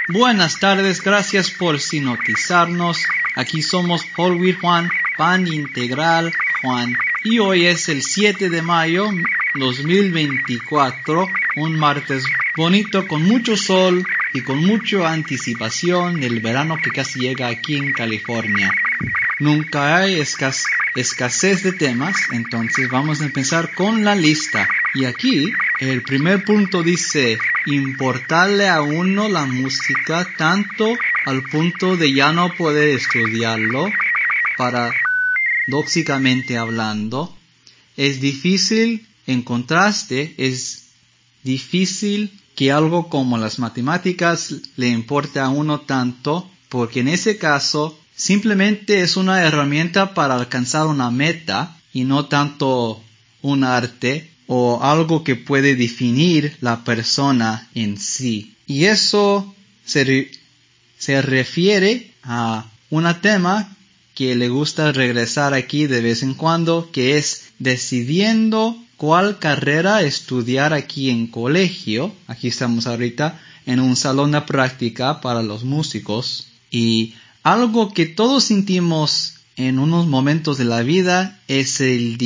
Buenas tardes, gracias por sintonizarnos. Aquí somos Whole Wheat Juan, Pan Integral Juan. Y hoy es el 7 de mayo 2024, un martes bonito con mucho sol y con mucha anticipación del verano que casi llega aquí en California. Nunca hay escasez de temas, entonces vamos a empezar con la lista. Y aquí el primer punto dice, importarle a uno la música tanto al punto de ya no poder estudiarlo, paradójicamente hablando. Es difícil, en contraste, es difícil que algo como las matemáticas le importe a uno tanto, porque en ese caso simplemente es una herramienta para alcanzar una meta y no tanto un arte o algo que puede definir la persona en sí. Y eso se refiere a un tema que le gusta regresar aquí de vez en cuando, que es decidiendo cuál carrera estudiar aquí en colegio. Aquí estamos ahorita en un salón de práctica para los músicos y algo que todos sentimos en unos momentos de la vida es el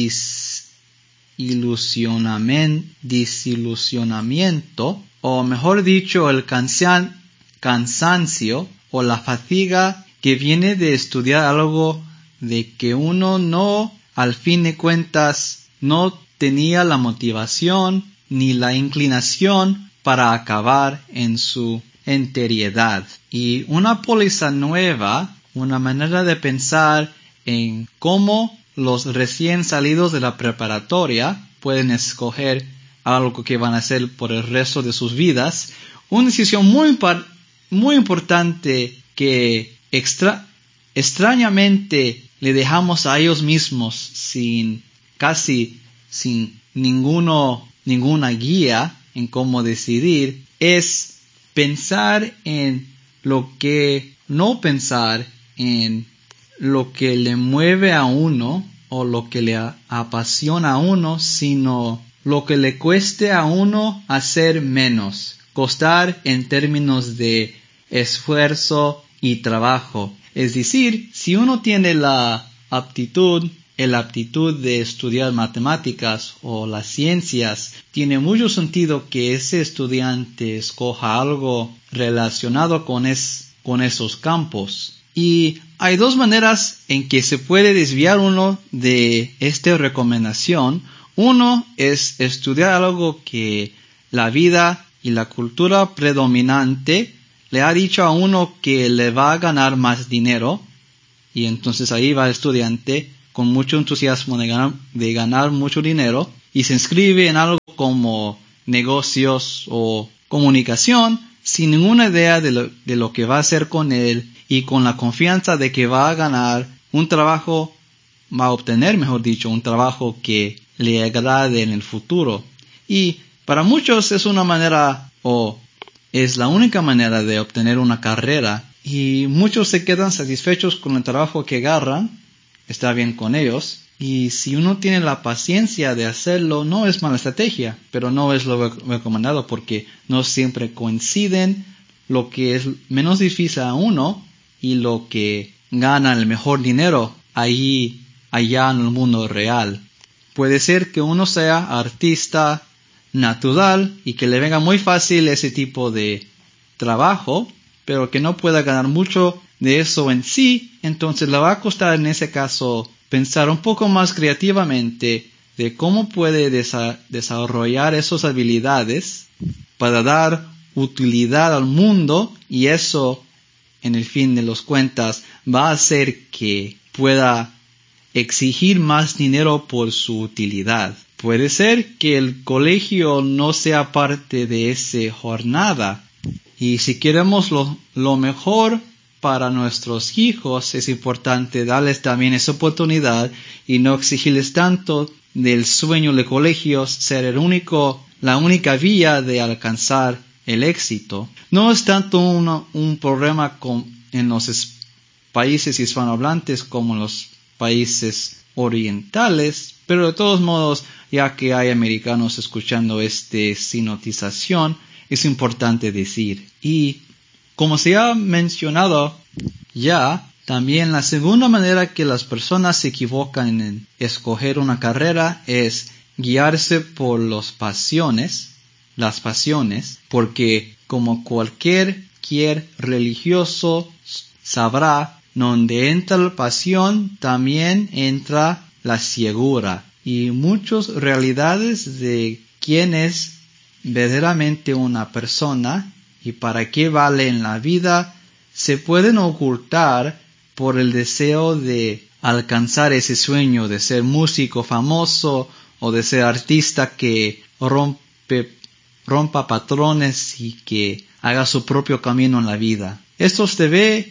desilusionamiento, o mejor dicho, el cansancio o la fatiga que viene de estudiar algo de que uno no, al fin de cuentas, no tenía la motivación ni la inclinación para acabar en su enteriedad. Y una póliza nueva, una manera de pensar en cómo los recién salidos de la preparatoria pueden escoger algo que van a hacer por el resto de sus vidas. Una decisión muy importante que extrañamente le dejamos a ellos mismos sin ninguna guía en cómo decidir, es pensar en no pensar en lo que le mueve a uno o lo que le apasiona a uno, sino lo que le cueste a uno hacer menos. Costar en términos de esfuerzo y trabajo. Es decir, si uno tiene la aptitud de estudiar matemáticas o las ciencias, tiene mucho sentido que ese estudiante escoja algo relacionado con esos campos. Y hay dos maneras en que se puede desviar uno de esta recomendación. Uno es estudiar algo que la vida y la cultura predominante le ha dicho a uno que le va a ganar más dinero, y entonces ahí va el estudiante con mucho entusiasmo de ganar mucho dinero y se inscribe en algo como negocios o comunicación sin ninguna idea de lo que va a hacer con él y con la confianza de que va a obtener un trabajo que le agrade en el futuro. Y para muchos es una manera es la única manera de obtener una carrera, y muchos se quedan satisfechos con el trabajo que agarran. Está bien con ellos, y si uno tiene la paciencia de hacerlo, no es mala estrategia, pero no es lo recomendado porque no siempre coinciden lo que es menos difícil a uno y lo que gana el mejor dinero allá en el mundo real. Puede ser que uno sea artista natural y que le venga muy fácil ese tipo de trabajo, pero que no pueda ganar mucho de eso en sí, entonces le va a costar en ese caso pensar un poco más creativamente de cómo puede desarrollar esas habilidades para dar utilidad al mundo, y eso, en el fin de los cuentas, va a hacer que pueda exigir más dinero por su utilidad. Puede ser que el colegio no sea parte de esa jornada, y si queremos lo mejor para nuestros hijos, es importante darles también esa oportunidad y no exigirles tanto del sueño de colegios ser la única vía de alcanzar el éxito. No es tanto un problema en los países hispanohablantes como en los países orientales, pero de todos modos, ya que hay americanos escuchando esta sintonización, es importante decir. Y como se ha mencionado ya, también la segunda manera que las personas se equivocan en escoger una carrera es guiarse por las pasiones, porque como cualquier religioso sabrá, donde entra la pasión también entra la ciegura. Y muchas realidades de quién es verdaderamente una persona y para qué vale en la vida se pueden ocultar por el deseo de alcanzar ese sueño de ser músico famoso o de ser artista que rompa patrones y que haga su propio camino en la vida. Esto se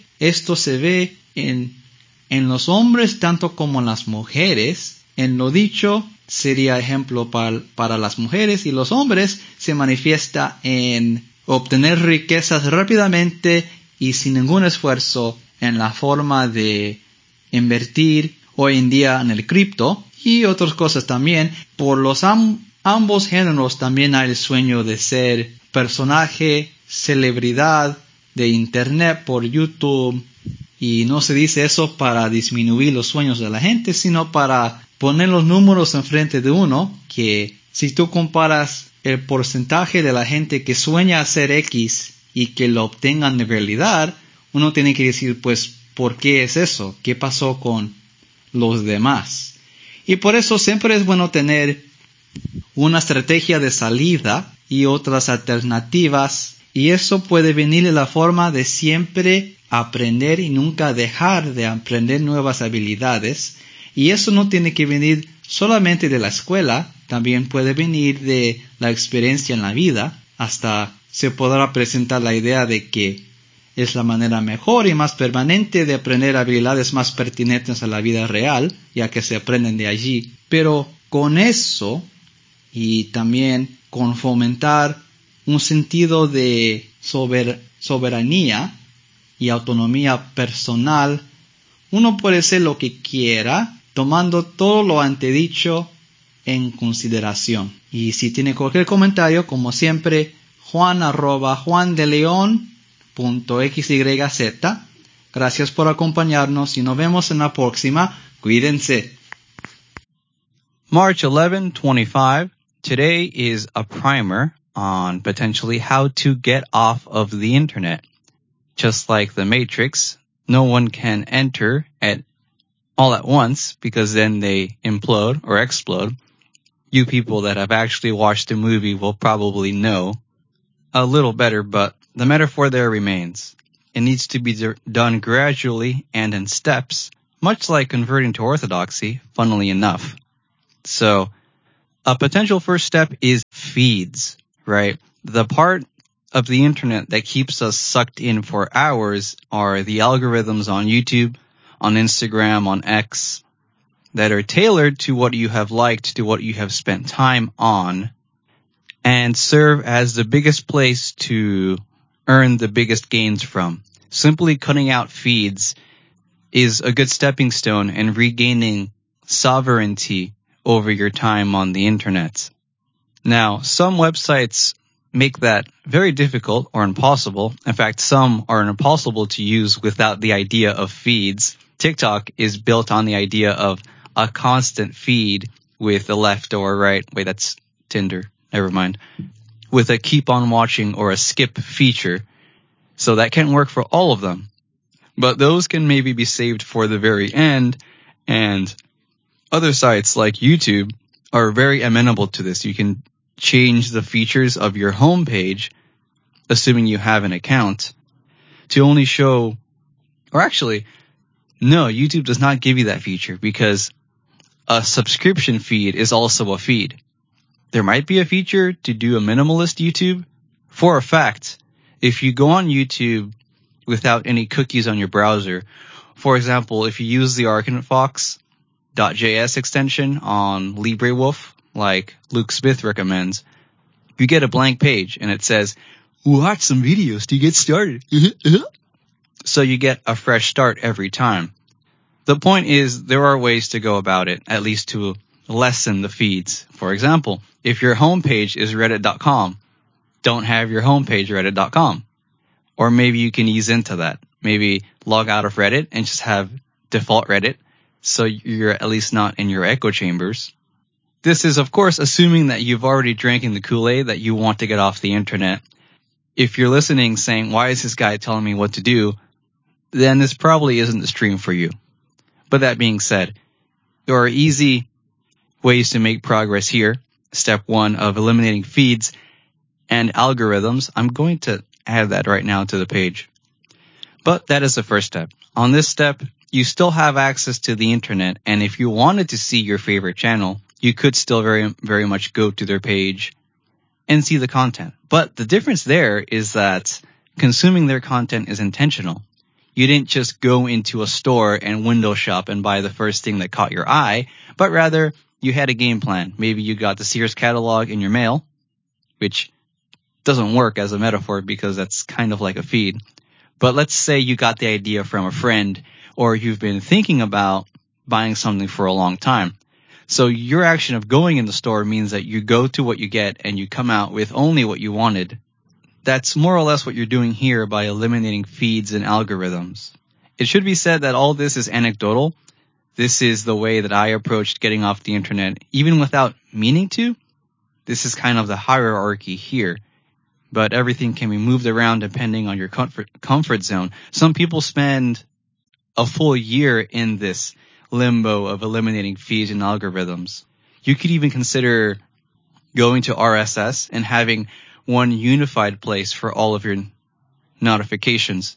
ve en los hombres tanto como en las mujeres. En lo dicho sería ejemplo para las mujeres, y los hombres se manifiesta en obtener riquezas rápidamente y sin ningún esfuerzo en la forma de invertir hoy en día en el cripto y otras cosas también. Por los ambos géneros también hay el sueño de ser personaje, celebridad de internet por YouTube, y no se dice eso para disminuir los sueños de la gente, sino para poner los números enfrente de uno, que si tú comparas el porcentaje de la gente que sueña hacer X y que lo obtengan de realidad, uno tiene que decir, pues, ¿por qué es eso? ¿Qué pasó con los demás? Y por eso siempre es bueno tener una estrategia de salida y otras alternativas, y eso puede venir de la forma de siempre aprender y nunca dejar de aprender nuevas habilidades. Y eso no tiene que venir solamente de la escuela, también puede venir de la experiencia en la vida. Hasta se podrá presentar la idea de que es la manera mejor y más permanente de aprender habilidades más pertinentes a la vida real, ya que se aprenden de allí. Pero con eso, y también con fomentar un sentido de soberanía y autonomía personal, uno puede ser lo que quiera, tomando todo lo antedicho en consideración. Y si tiene cualquier comentario, como siempre, juan@juandeleon.xyz. Gracias por acompañarnos y nos vemos en la próxima. Cuídense. March 11, 25. Today is a primer on potentially how to get off of the internet. Just like the Matrix, no one can enter all at once because then they implode or explode. You people that have actually watched the movie will probably know a little better, but the metaphor there remains. It needs to be done gradually and in steps, much like converting to orthodoxy, funnily enough. So a potential first step is feeds, right? The part of the internet that keeps us sucked in for hours are the algorithms on YouTube, on Instagram, on X, that are tailored to what you have liked, to what you have spent time on, and serve as the biggest place to earn the biggest gains from. Simply cutting out feeds is a good stepping stone in regaining sovereignty over your time on the internet. Now, some websites make that very difficult or impossible. In fact, some are impossible to use without the idea of feeds. TikTok is built on the idea of a constant feed with a left or a right. Wait, that's Tinder. Never mind. With a keep on watching or a skip feature. So that can work for all of them. But those can maybe be saved for the very end, and other sites like YouTube are very amenable to this. You can change the features of your homepage, assuming you have an account, to only show, or actually, no, YouTube does not give you that feature because a subscription feed is also a feed. There might be a feature to do a minimalist YouTube. For a fact, if you go on YouTube without any cookies on your browser, for example, if you use the ArkinFox.js extension on LibreWolf, like Luke Smith recommends, you get a blank page and it says, watch some videos to get started. So you get a fresh start every time. The point is, there are ways to go about it, at least to lessen the feeds. For example, if your homepage is reddit.com, don't have your homepage reddit.com. Or maybe you can ease into that. Maybe log out of Reddit and just have default Reddit, so you're at least not in your echo chambers. This is, of course, assuming that you've already drank in the Kool-Aid that you want to get off the internet. If you're listening saying, why is this guy telling me what to do? Then this probably isn't the stream for you. But that being said, there are easy ways to make progress here. Step 1 of eliminating feeds and algorithms. I'm going to add that right now to the page. But that is the first step. On this step, you still have access to the internet, and if you wanted to see your favorite channel, you could still very, very much go to their page and see the content. But the difference there is that consuming their content is intentional. You didn't just go into a store and window shop and buy the first thing that caught your eye, but rather you had a game plan. Maybe you got the Sears catalog in your mail, which doesn't work as a metaphor because that's kind of like a feed. But let's say you got the idea from a friend, or you've been thinking about buying something for a long time. So your action of going in the store means that you go to what you get and you come out with only what you wanted. That's more or less what you're doing here by eliminating feeds and algorithms. It should be said that all this is anecdotal. This is the way that I approached getting off the internet, even without meaning to. This is kind of the hierarchy here. But everything can be moved around depending on your comfort zone. Some people spend a full year in this limbo of eliminating feeds and algorithms. You could even consider going to RSS and having one unified place for all of your notifications.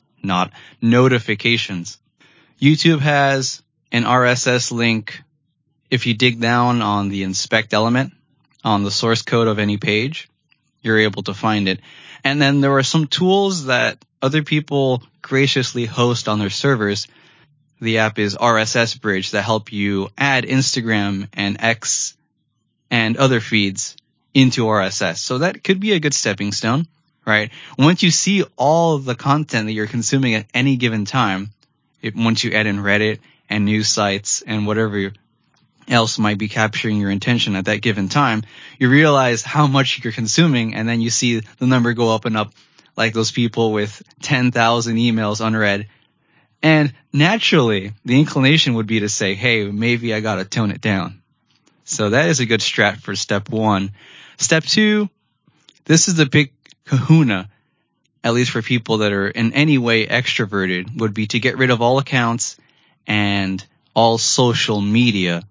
YouTube has an RSS link. If you dig down on the inspect element on the source code of any page, you're able to find it. And then there are some tools that other people graciously host on their servers. The app is RSS Bridge that help you add Instagram and X and other feeds into RSS. So that could be a good stepping stone, right? Once you see all of the content that you're consuming at any given time, once you add in Reddit and news sites and whatever else might be capturing your attention at that given time, you realize how much you're consuming, and then you see the number go up and up, like those people with 10,000 emails unread. And naturally, the inclination would be to say, hey, maybe I got to tone it down. So that is a good strat for step 1. Step 2, this is the big kahuna, at least for people that are in any way extroverted, would be to get rid of all accounts and all social media.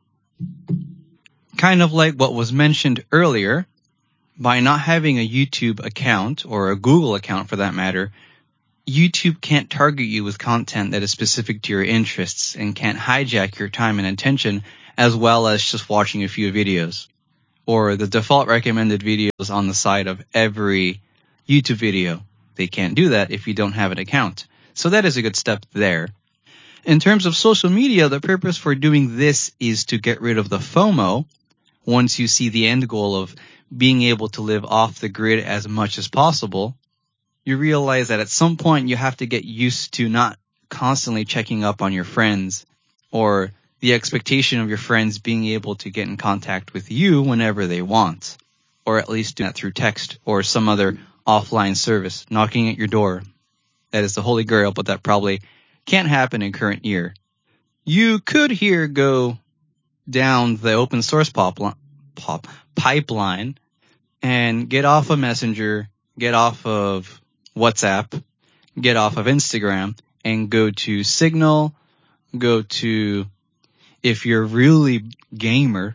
Kind of like what was mentioned earlier, by not having a YouTube account, or a Google account for that matter, YouTube can't target you with content that is specific to your interests and can't hijack your time and attention as well as just watching a few videos or the default recommended videos on the side of every YouTube video. They can't do that if you don't have an account. So that is a good step there. In terms of social media, the purpose for doing this is to get rid of the FOMO once you see the end goal of being able to live off the grid as much as possible. You realize that at some point you have to get used to not constantly checking up on your friends, or the expectation of your friends being able to get in contact with you whenever they want, or at least do that through text or some other offline service knocking at your door. That is the holy grail, but that probably can't happen in current year. You could here go down the open source pipeline and get off of Messenger, get off of WhatsApp, get off of Instagram, and go to Signal, go to, if you're really gamer,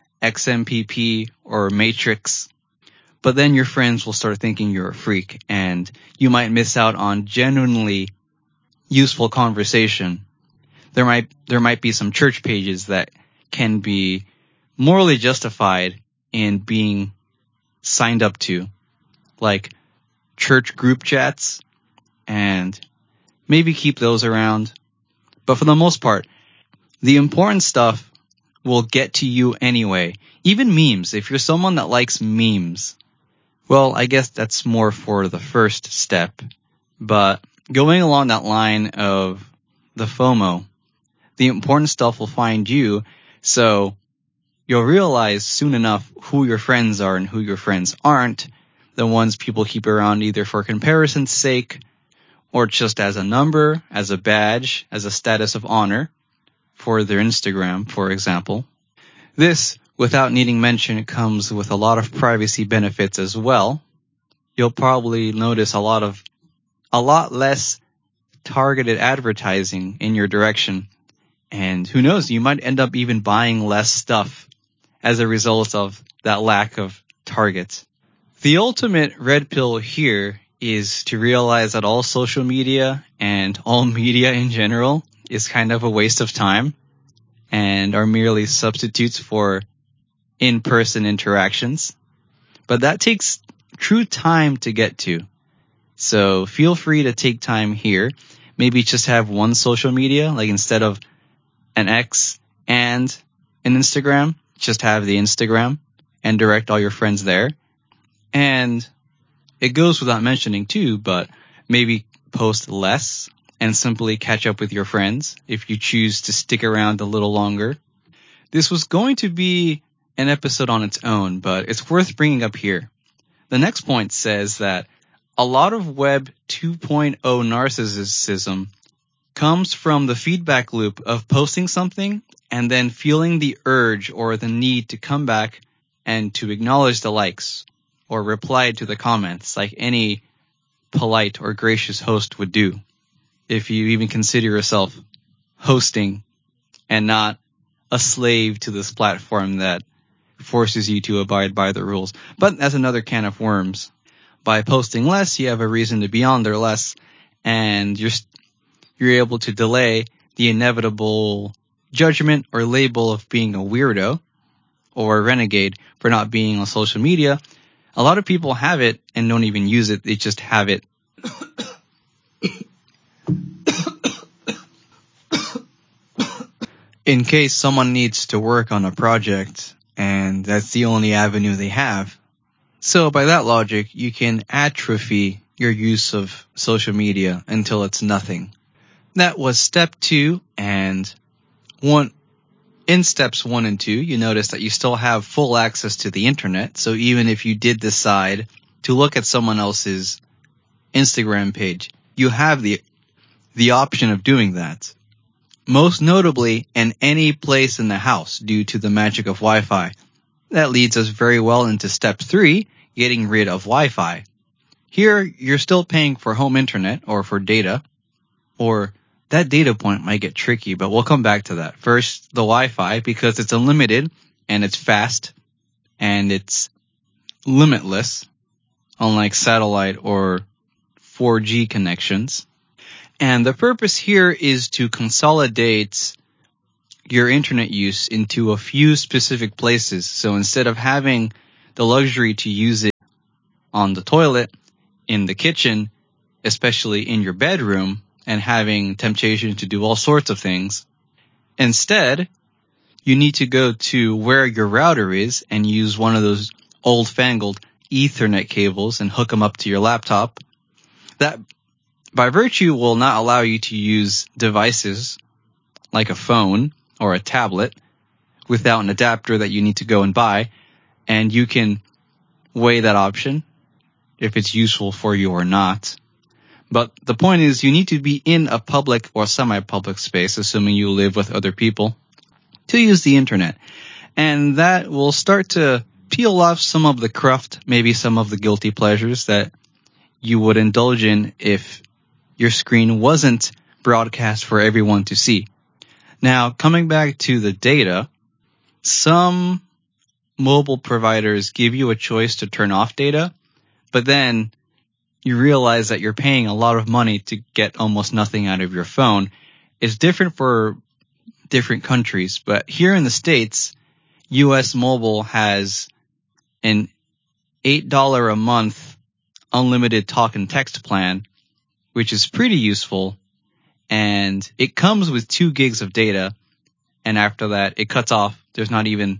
XMPP or Matrix. But then your friends will start thinking you're a freak, and you might miss out on genuinely useful conversation. There might be some church pages that can be morally justified in being signed up to, like church group chats, and maybe keep those around. But for the most part, the important stuff will get to you anyway. Even memes, if you're someone that likes memes. Well, I guess that's more for the first step. But going along that line of the FOMO, the important stuff will find you, so you'll realize soon enough who your friends are and who your friends aren't. The ones people keep around either for comparison's sake or just as a number, as a badge, as a status of honor for their Instagram, for example. This, without needing mention, comes with a lot of privacy benefits as well. You'll probably notice a lot less targeted advertising in your direction. And who knows, you might end up even buying less stuff as a result of that lack of targets. The ultimate red pill here is to realize that all social media and all media in general is kind of a waste of time and are merely substitutes for in-person interactions. But that takes true time to get to. So feel free to take time here. Maybe just have one social media, like instead of an X and an Instagram, just have the Instagram and direct all your friends there. And it goes without mentioning too, but maybe post less and simply catch up with your friends if you choose to stick around a little longer. This was going to be an episode on its own, but it's worth bringing up here. The next point says that a lot of Web 2.0 narcissism comes from the feedback loop of posting something and then feeling the urge or the need to come back and to acknowledge the likes or reply to the comments like any polite or gracious host would do, if you even consider yourself hosting and not a slave to this platform that forces you to abide by the rules. But that's another can of worms. By posting less, you have a reason to be on there less, and you're able to delay the inevitable judgment or label of being a weirdo or a renegade for not being on social media. A lot of people have it and don't even use it. They just have it. In case someone needs to work on a project and that's the only avenue they have. So by that logic, you can atrophy your use of social media until it's nothing. That was step 2, and in steps 1 and 2, you notice that you still have full access to the internet. So even if you did decide to look at someone else's Instagram page, you have the option of doing that. Most notably in any place in the house due to the magic of Wi-Fi. That leads us very well into step 3, getting rid of Wi-Fi. Here, you're still paying for home internet or for data, or that data point might get tricky, but we'll come back to that. First, the Wi-Fi, because it's unlimited and it's fast and it's limitless, unlike satellite or 4G connections. And the purpose here is to consolidate your internet use into a few specific places. So instead of having the luxury to use it on the toilet, in the kitchen, especially in your bedroom, and having temptation to do all sorts of things, instead, you need to go to where your router is and use one of those old-fangled Ethernet cables and hook them up to your laptop. That, by virtue, will not allow you to use devices like a phone or a tablet without an adapter that you need to go and buy, and you can weigh that option if it's useful for you or not. But the point is, you need to be in a public or semi-public space, assuming you live with other people, to use the internet. And that will start to peel off some of the cruft, maybe some of the guilty pleasures that you would indulge in if your screen wasn't broadcast for everyone to see. Now, coming back to the data, some mobile providers give you a choice to turn off data, but then you realize that you're paying a lot of money to get almost nothing out of your phone. It's different for different countries, but here in the States, US Mobile has an $8 a month unlimited talk and text plan, which is pretty useful, and it comes with 2 gigs of data, and after that, it cuts off. There's not even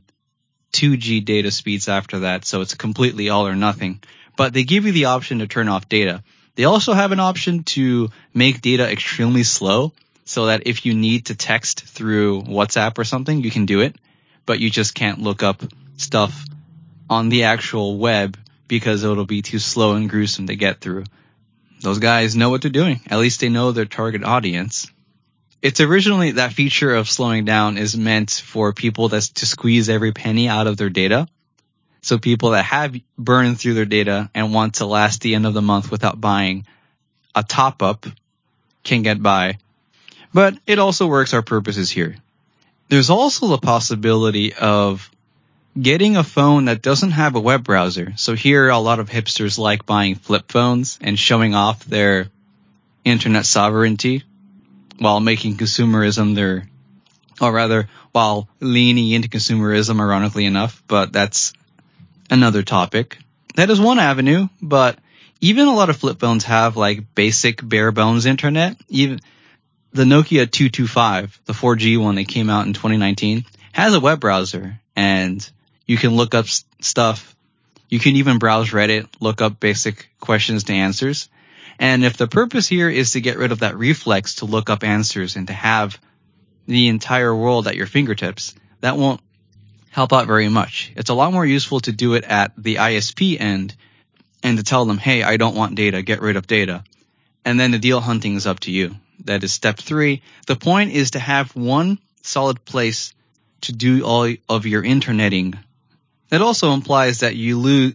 2G data speeds after that, so it's completely all or nothing. But they give you the option to turn off data. They also have an option to make data extremely slow, so that if you need to text through WhatsApp or something, you can do it, but you just can't look up stuff on the actual web because it'll be too slow and gruesome to get through. those guys know what they're doing. At least they know their target audience. It's originally that feature of slowing down is meant for people to squeeze every penny out of their data. So people that have burned through their data and want to last the end of the month without buying a top up can get by. But it also works our purposes here. There's also the possibility of getting a phone that doesn't have a web browser. So here a lot of hipsters like buying flip phones and showing off their internet sovereignty while making consumerism while leaning into consumerism, ironically enough, but that's another topic. That is one avenue, but even a lot of flip phones have like basic bare bones internet. Even the Nokia 225, the 4G one that came out in 2019, has a web browser, and you can look up stuff. You can even browse Reddit, look up basic questions to answers. And if the purpose here is to get rid of that reflex to look up answers and to have the entire world at your fingertips, that won't help out very much. It's a lot more useful to do it at the ISP end and to tell them, hey, I don't want data, get rid of data. And then the deal hunting is up to you. That is step 3. The point is to have one solid place to do all of your interneting. That also implies that you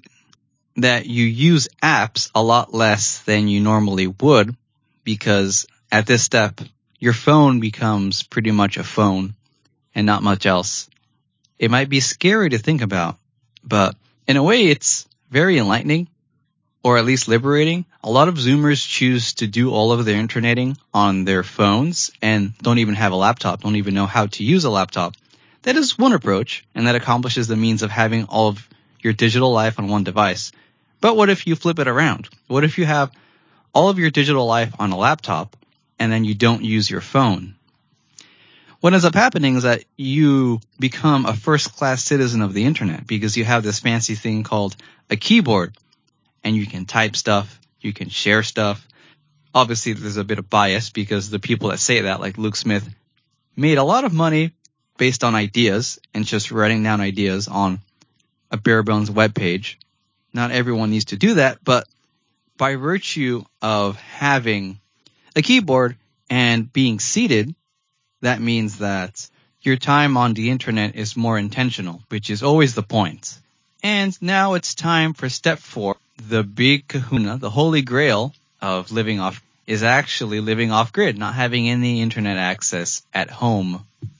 use apps a lot less than you normally would, because at this step, your phone becomes pretty much a phone and not much else. It might be scary to think about, but in a way it's very enlightening, or at least liberating. A lot of Zoomers choose to do all of their interneting on their phones and don't even have a laptop, don't even know how to use a laptop. That is one approach, and that accomplishes the means of having all of your digital life on one device. But what if you flip it around? What if you have all of your digital life on a laptop and then you don't use your phone? What ends up happening is that you become a first-class citizen of the internet because you have this fancy thing called a keyboard, and you can type stuff, you can share stuff. Obviously, there's a bit of bias because the people that say that, like Luke Smith, made a lot of money based on ideas and just writing down ideas on a bare bones web page. Not everyone needs to do that, but by virtue of having a keyboard and being seated, that means that your time on the internet is more intentional, which is always the point. And now it's time for step 4. The big kahuna, the holy grail of living off, is actually living off grid, not having any internet access at home.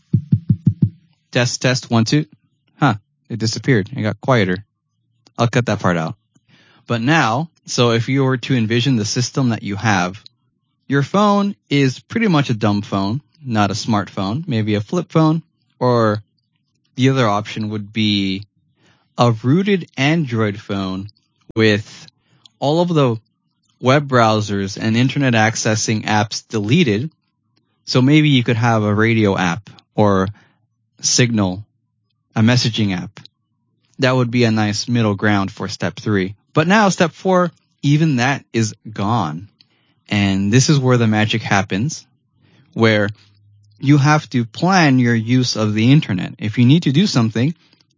Test, 1, 2. It disappeared. It got quieter. I'll cut that part out. But now, so if you were to envision the system that you have, your phone is pretty much a dumb phone, not a smartphone, maybe a flip phone, or the other option would be a rooted Android phone with all of the web browsers and internet accessing apps deleted. So maybe you could have a radio app or Signal, a messaging app. That would be a nice middle ground for step 3. But now step 4, even that is gone. And this is where the magic happens, where you have to plan your use of the internet. If you need to do something,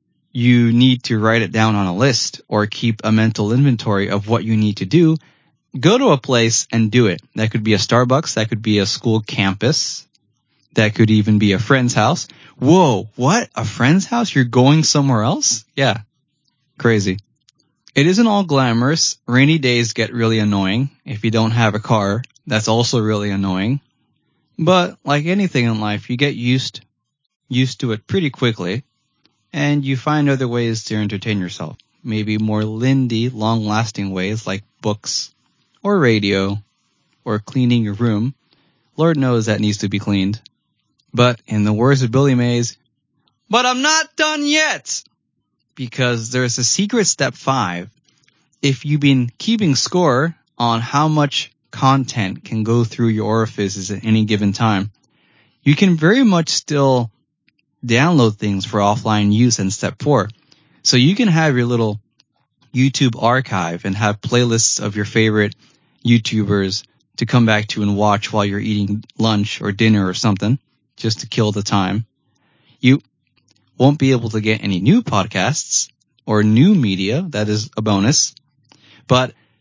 you need to write it down on a list or keep a mental inventory of what you need to do. Go to a place and do it. That could be a Starbucks. That could be a school campus. That could even be a friend's house. Whoa, what? A friend's house? You're going somewhere else? Yeah, crazy. It isn't all glamorous. Rainy days get really annoying. If you don't have a car, that's also really annoying. But like anything in life, you get used to it pretty quickly, and you find other ways to entertain yourself. Maybe more lindy, long-lasting ways like books or radio or cleaning your room. Lord knows that needs to be cleaned. But in the words of Billy Mays, but I'm not done yet! Because there's a secret step 5. If you've been keeping score on how much content can go through your orifices at any given time, you can very much still download things for offline use in step 4. So you can have your little YouTube archive and have playlists of your favorite YouTubers to come back to and watch while you're eating lunch or dinner or something, just to kill the time. You won't be able to get any new podcasts or new media. That is a bonus. But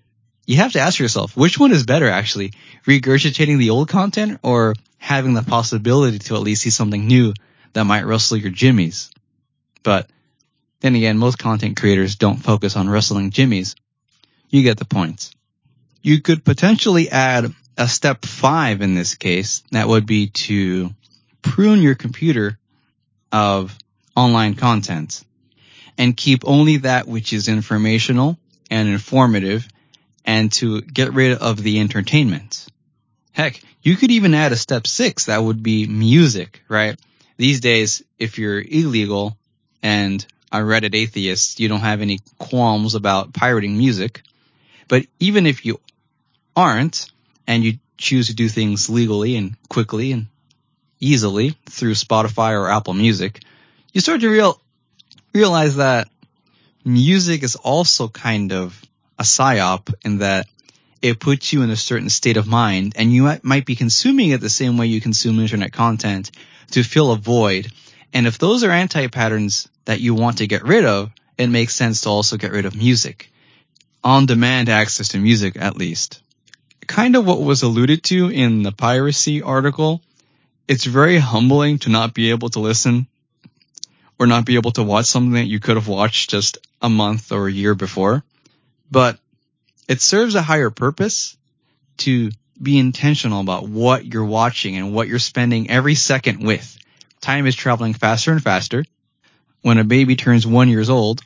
you have to ask yourself, which one is better actually? Regurgitating the old content or having the possibility to at least see something new that might rustle your jimmies? But then again, most content creators don't focus on rustling jimmies. You get the point. You could potentially add a step 5 in this case. That would be to prune your computer of online content and keep only that which is informational and informative, and to get rid of the entertainment. Heck, you could even add a step 6. That would be music, right? These days, if you're illegal and a Reddit atheist, you don't have any qualms about pirating music. But even if you aren't, and you choose to do things legally and quickly and easily through Spotify or Apple Music, you start to realize that music is also kind of a psyop in that it puts you in a certain state of mind, and you might be consuming it the same way you consume internet content to fill a void. And if those are anti-patterns that you want to get rid of, it makes sense to also get rid of music. On-demand access to music, at least. Kind of what was alluded to in the piracy article. It's very humbling to not be able to listen or not be able to watch something that you could have watched just a month or a year before. But it serves a higher purpose to be intentional about what you're watching and what you're spending every second with. Time is traveling faster and faster. When a baby turns 1 year old,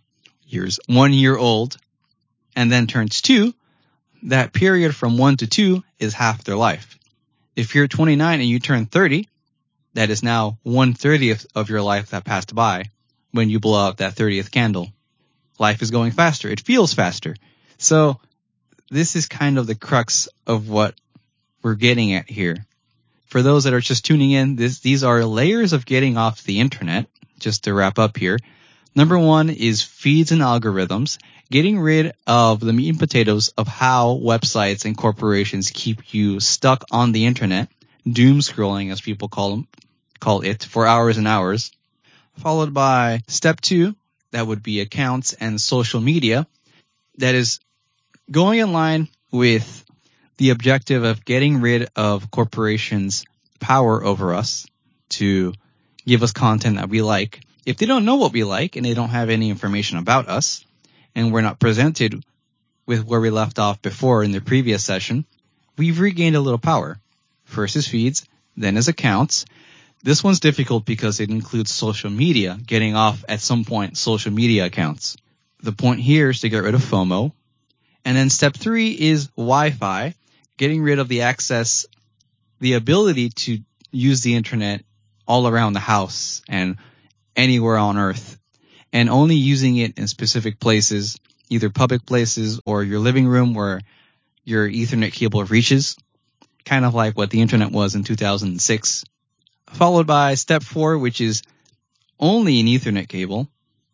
and then turns 2, that period from 1 to 2 is half their life. If you're 29 and you turn 30, that is now 1/30th of your life that passed by when you blow out that 30th candle. Life is going faster. It feels faster. So this is kind of the crux of what we're getting at here. For those that are just tuning in, these are layers of getting off the internet. Just to wrap up here. Number 1 is feeds and algorithms, getting rid of the meat and potatoes of how websites and corporations keep you stuck on the internet, doom scrolling as people call it, for hours and hours. Followed by step 2, that would be accounts and social media. That is going in line with the objective of getting rid of corporations' power over us to give us content that we like. If they don't know what we like and they don't have any information about us, and we're not presented with where we left off before in the previous session, we've regained a little power. First is feeds, then is accounts. This one's difficult because it includes social media, getting off at some point social media accounts. The point here is to get rid of FOMO. And then step 3 is Wi-Fi, getting rid of the access, the ability to use the internet all around the house and anywhere on earth, and only using it in specific places, either public places or your living room where your Ethernet cable reaches, kind of like what the internet was in 2006. Followed by step 4, which is only an Ethernet cable,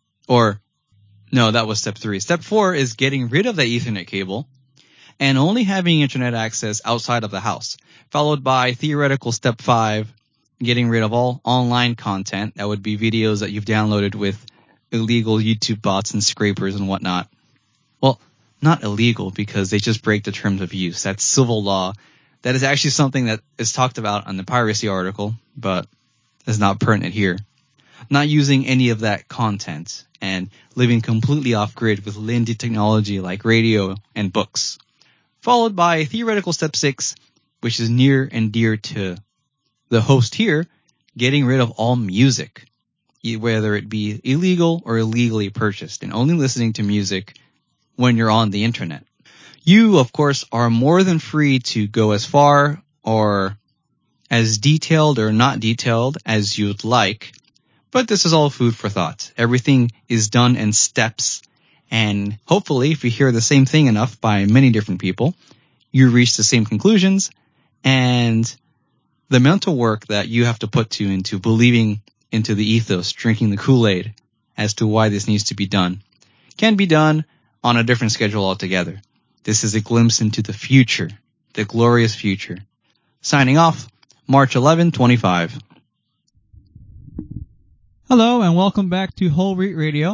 that was step 3. Step 4 is getting rid of the Ethernet cable and only having internet access outside of the house. Followed by theoretical step 5, getting rid of all online content. That would be videos that you've downloaded with illegal YouTube bots and scrapers and whatnot. Well, not illegal because they just break the terms of use. That's civil law. That is actually something that is talked about on the piracy article, but is not pertinent here. Not using any of that content and living completely off grid with Lindy technology like radio and books. Followed by theoretical step 6, which is near and dear to the host here, getting rid of all music, whether it be illegal or illegally purchased, and only listening to music when you're on the internet. You, of course, are more than free to go as far or as detailed or not detailed as you'd like, but this is all food for thought. Everything is done in steps, and hopefully if you hear the same thing enough by many different people, you reach the same conclusions, and the mental work that you have to put into believing into the ethos, drinking the Kool-Aid as to why this needs to be done, can be done on a different schedule altogether. This is a glimpse into the future, the glorious future. Signing off, March 11, 25. Hello and welcome back to Whole Wheat Radio.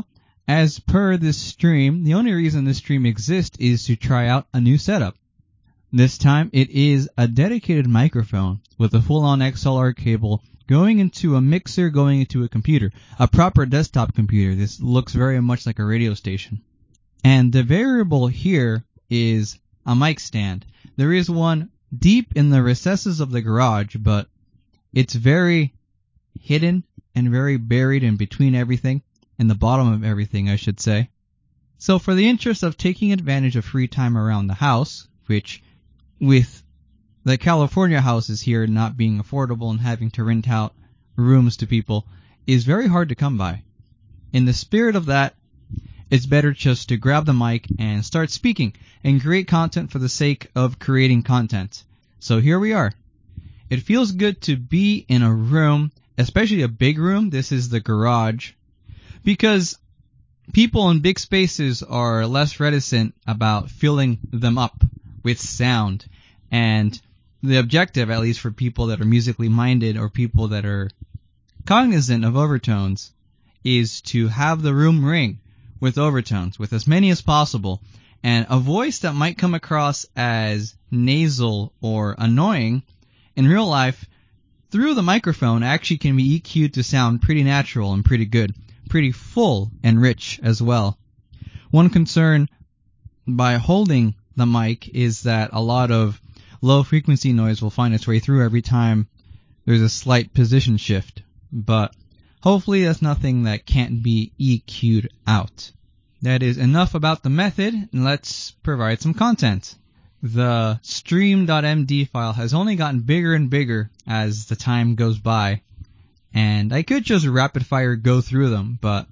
as per this stream, the only reason this stream exists is to try out a new setup. This time it is a dedicated microphone with a full-on XLR cable going into a mixer, going into a computer, a proper desktop computer. This looks very much like a radio station. And the variable here is a mic stand. There is one deep in the recesses of the garage, but it's very hidden and very buried in between everything, in the bottom of everything, I should say. So for the interest of taking advantage of free time around the house, which with the California houses here not being affordable and having to rent out rooms to people, is very hard to come by. In the spirit of that, it's better just to grab the mic and start speaking and create content for the sake of creating content. So here we are. It feels good to be in a room, especially a big room. This is the garage, because people in big spaces are less reticent about filling them up with sound. And the objective, at least for people that are musically minded or people that are cognizant of overtones, is to have the room ring with overtones, with as many as possible. And a voice that might come across as nasal or annoying, in real life, through the microphone, actually can be EQ'd to sound pretty natural and pretty good, pretty full and rich as well. One concern by holding the mic is that a lot of low frequency noise will find its way through every time there's a slight position shift, but hopefully that's nothing that can't be EQ'd out. That is enough about the method, and let's provide some content. The stream.md file has only gotten bigger and bigger as the time goes by, and I could just rapid fire go through them, but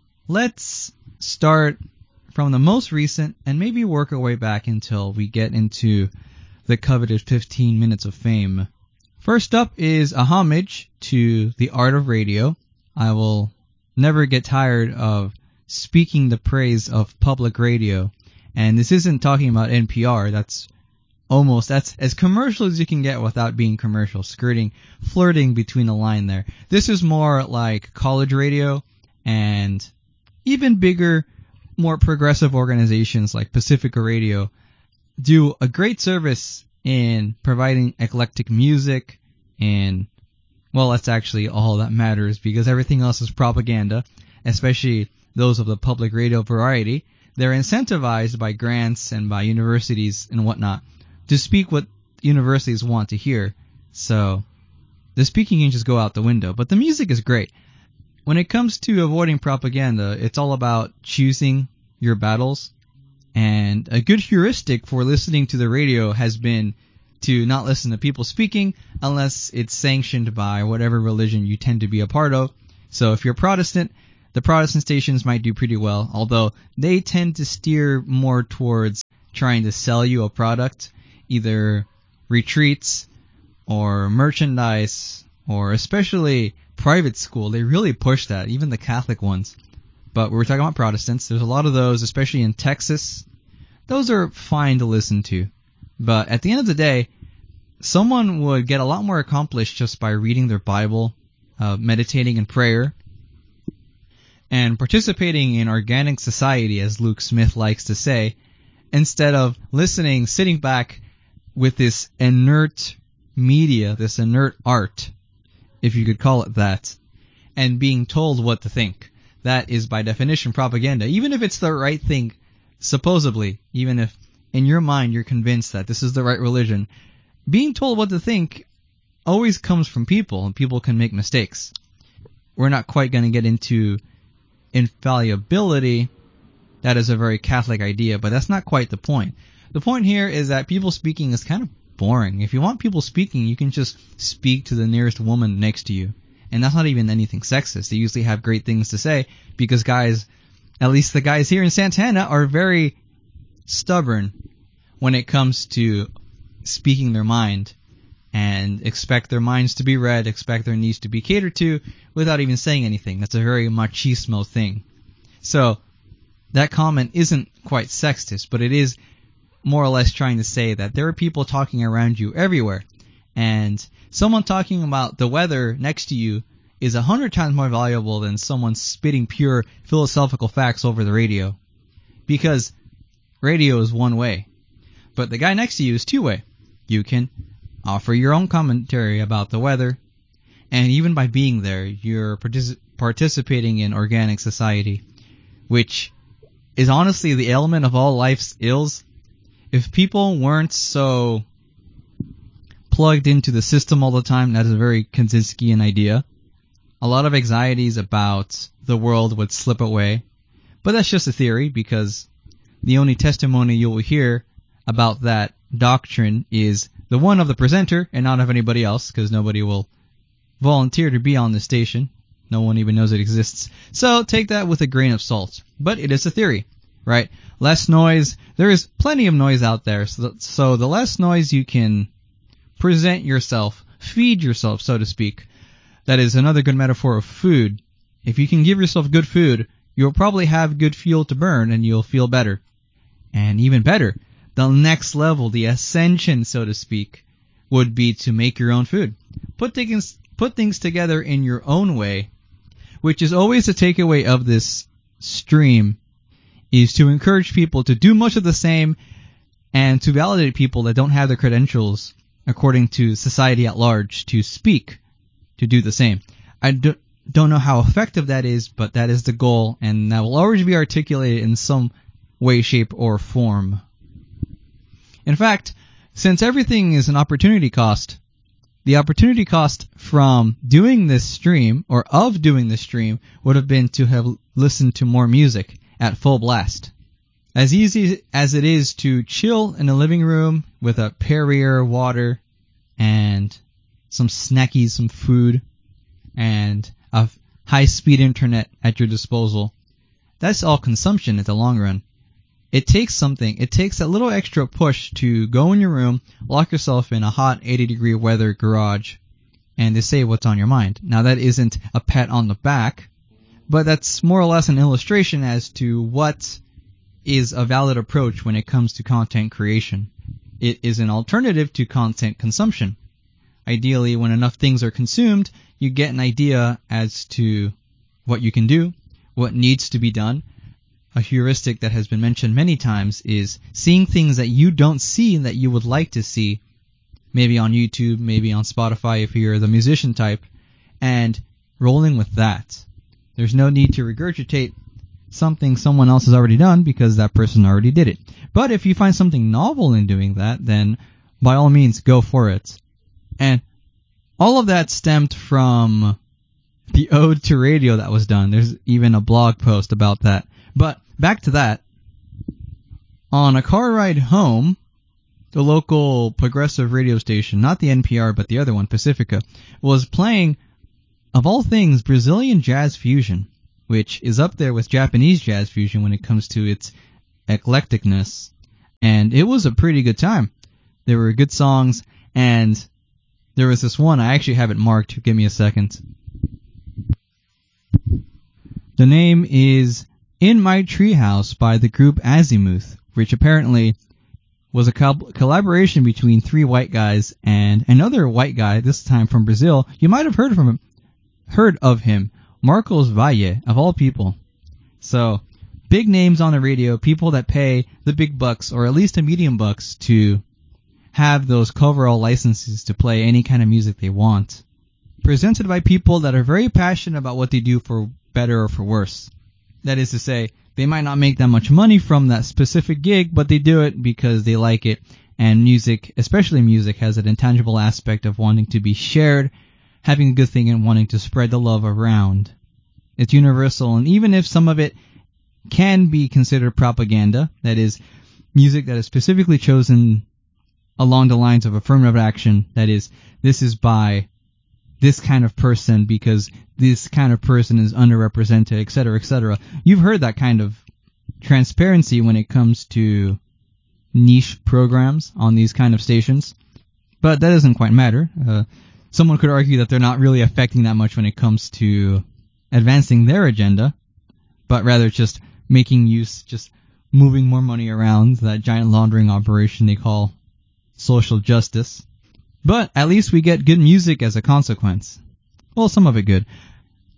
let's start from the most recent and maybe work our way back until we get into the coveted 15 minutes of fame. First up is a homage to the art of radio. I will never get tired of speaking the praise of public radio. And this isn't talking about NPR. That's as commercial as you can get without being commercial, flirting between a line there. This is more like college radio and even bigger, more progressive organizations like Pacifica Radio do a great service in providing eclectic music, and, well, that's actually all that matters because everything else is propaganda, especially those of the public radio variety. They're incentivized by grants and by universities and whatnot to speak what universities want to hear. So the speaking can just go out the window, but the music is great. When it comes to avoiding propaganda, it's all about choosing your battles. And a good heuristic for listening to the radio has been to not listen to people speaking unless it's sanctioned by whatever religion you tend to be a part of. So if you're Protestant, the Protestant stations might do pretty well, although they tend to steer more towards trying to sell you a product, either retreats or merchandise, or especially private school. They really push that, even the Catholic ones. But we're talking about Protestants. There's a lot of those, especially in Texas. Those are fine to listen to. But at the end of the day, someone would get a lot more accomplished just by reading their Bible, meditating in prayer, and participating in organic society, as Luke Smith likes to say, instead of listening, sitting back with this inert media, this inert art, if you could call it that, and being told what to think. That is by definition propaganda, even if it's the right thing, supposedly, even if in your mind you're convinced that this is the right religion. Being told what to think always comes from people, and people can make mistakes. We're not quite going to get into infallibility. That is a very Catholic idea, but that's not quite the point. The point here is that people speaking is kind of boring. If you want people speaking, you can just speak to the nearest woman next to you. And that's not even anything sexist. They usually have great things to say because guys, at least the guys here in Santana, are very stubborn when it comes to speaking their mind and expect their minds to be read, expect their needs to be catered to without even saying anything. That's a very machismo thing. So that comment isn't quite sexist, but it is more or less trying to say that there are people talking around you everywhere. And someone talking about the weather next to you is 100 times more valuable than someone spitting pure philosophical facts over the radio. Because radio is one way. But the guy next to you is two-way. You can offer your own commentary about the weather, and even by being there, you're participating in organic society, which is honestly the element of all life's ills. If people weren't so plugged into the system all the time, that is a very Kandinskyan idea. A lot of anxieties about the world would slip away. But that's just a theory, because the only testimony you will hear about that doctrine is the one of the presenter and not of anybody else, because nobody will volunteer to be on the station. No one even knows it exists. So take that with a grain of salt. But it is a theory, right? Less noise. There is plenty of noise out there. So the less noise you can present yourself, feed yourself, so to speak. That is another good metaphor of food. If you can give yourself good food, you'll probably have good fuel to burn and you'll feel better. And even better, the next level, the ascension, so to speak, would be to make your own food. Put things together in your own way, which is always the takeaway of this stream, is to encourage people to do much of the same and to validate people that don't have the credentials according to society at large to speak, to do the same. I don't know how effective that is, but that is the goal, and that will always be articulated in some way, shape, or form. In fact, since everything is an opportunity cost, the opportunity cost from doing this stream, or of doing this stream, would have been to have listened to more music at full blast. As easy as it is to chill in a living room with a Perrier water and some snackies, some food, and a high-speed internet at your disposal, that's all consumption in the long run. It takes something. It takes a little extra push to go in your room, lock yourself in a hot 80-degree weather garage, and to say what's on your mind. Now, that isn't a pat on the back, but that's more or less an illustration as to what is a valid approach when it comes to content creation. It is an alternative to content consumption. Ideally, when enough things are consumed, you get an idea as to what you can do, what needs to be done. A heuristic that has been mentioned many times is seeing things that you don't see and that you would like to see, maybe on YouTube, maybe on Spotify if you're the musician type, and rolling with that. There's no need to regurgitate something someone else has already done because that person already did it. But if you find something novel in doing that, then by all means, go for it. And all of that stemmed from the ode to radio that was done. There's even a blog post about that. But back to that. On a car ride home, the local progressive radio station, not the NPR, but the other one, Pacifica, was playing, of all things, Brazilian jazz fusion, which is up there with Japanese jazz fusion when it comes to its eclecticness. And it was a pretty good time. There were good songs, and there was this one, I actually have it marked, give me a second. The name is In My Treehouse by the group Azimuth, which apparently was a collaboration between three white guys and another white guy, this time from Brazil. You might have heard of him, Marcos Valle, of all people. So, big names on the radio, people that pay the big bucks, or at least the medium bucks, to have those coverall licenses to play any kind of music they want. Presented by people that are very passionate about what they do, for better or for worse. That is to say, they might not make that much money from that specific gig, but they do it because they like it. And music, especially music, has an intangible aspect of wanting to be shared, having a good thing, and wanting to spread the love around. It's universal, and even if some of it can be considered propaganda, that is, music that is specifically chosen along the lines of affirmative action, that is, this is by this kind of person because this kind of person is underrepresented, etc., etc. You've heard that kind of transparency when it comes to niche programs on these kind of stations. But that doesn't quite matter. Someone could argue that they're not really affecting that much when it comes to advancing their agenda, but rather just making use, just moving more money around, that giant laundering operation they call social justice. But at least we get good music as a consequence. Well, some of it good.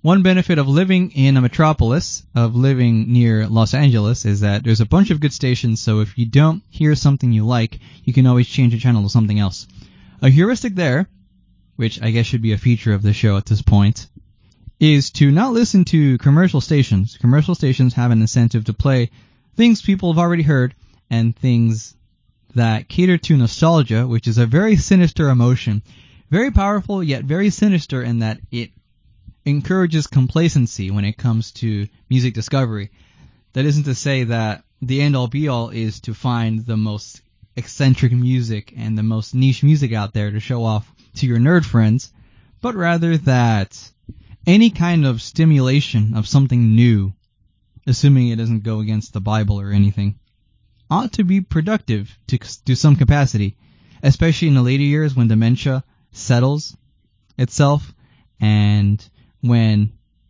One benefit of living in a metropolis, of living near Los Angeles, is that there's a bunch of good stations, so if you don't hear something you like, you can always change the channel to something else. A heuristic there, which I guess should be a feature of the show at this point, is to not listen to commercial stations. Commercial stations have an incentive to play things people have already heard and things that cater to nostalgia, which is a very sinister emotion. Very powerful, yet very sinister in that it encourages complacency when it comes to music discovery. That isn't to say that the end-all be-all is to find the most eccentric music and the most niche music out there to show off to your nerd friends, but rather that any kind of stimulation of something new, assuming it doesn't go against the Bible or anything, ought to be productive to some capacity, especially in the later years when dementia settles itself and when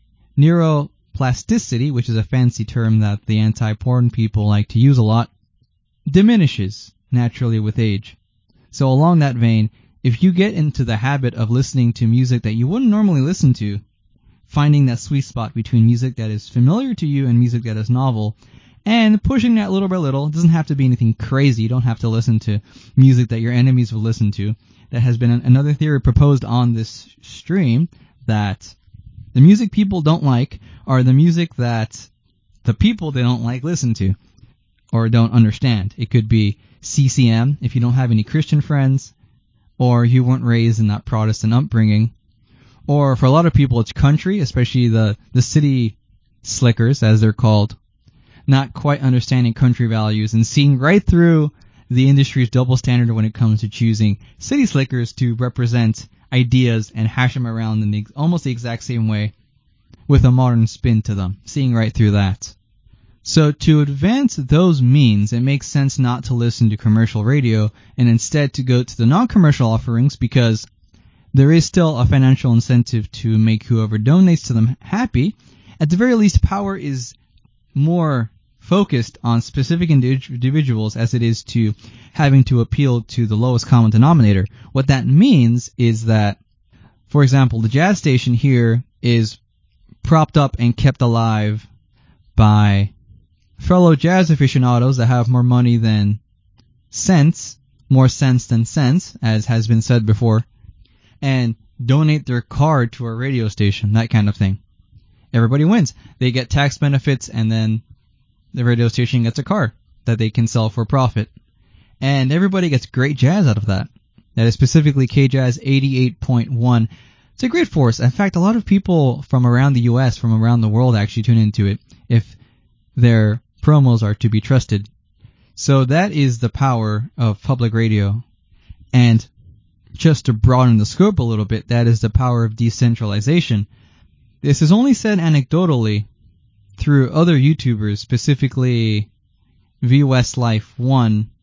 neuroplasticity, which is a fancy term that the anti-porn people like to use a lot, diminishes naturally with age. So along that vein, if you get into the habit of listening to music that you wouldn't normally listen to, finding that sweet spot between music that is familiar to you and music that is novel, and pushing that little by little, it doesn't have to be anything crazy. You don't have to listen to music that your enemies will listen to. That has been another theory proposed on this stream, that the music people don't like are the music that the people they don't like listen to or don't understand. It could be CCM if you don't have any Christian friends, or you weren't raised in that Protestant upbringing. Or for a lot of people it's country, especially the city slickers as they're called, not quite understanding country values and seeing right through the industry's double standard when it comes to choosing city slickers to represent ideas and hash them around in almost the exact same way with a modern spin to them, seeing right through that. So to advance those means, it makes sense not to listen to commercial radio and instead to go to the non-commercial offerings, because there is still a financial incentive to make whoever donates to them happy. At the very least, power is more focused on specific individuals as it is to having to appeal to the lowest common denominator. What that means is that, for example, the jazz station here is propped up and kept alive by fellow jazz aficionados that have more money than sense, more sense than sense, as has been said before, and donate their card to a radio station, that kind of thing. Everybody wins. They get tax benefits, and then the radio station gets a car that they can sell for profit. And everybody gets great jazz out of that. That is specifically KJazz 88.1. It's a great force. In fact, a lot of people from around the U.S., from around the world, actually tune into it if their promos are to be trusted. So that is the power of public radio. And just to broaden the scope a little bit, that is the power of decentralization. This is only said anecdotally through other YouTubers, specifically VWestlife 1